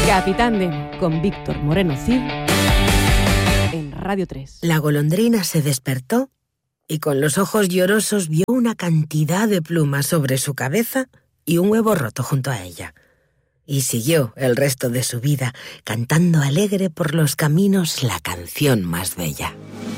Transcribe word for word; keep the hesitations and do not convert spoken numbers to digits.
Capitán Nemo, con Víctor Moreno Cid, en Radio tres. La golondrina se despertó y con los ojos llorosos vio una cantidad de plumas sobre su cabeza y un huevo roto junto a ella. Y siguió el resto de su vida cantando alegre por los caminos la canción más bella.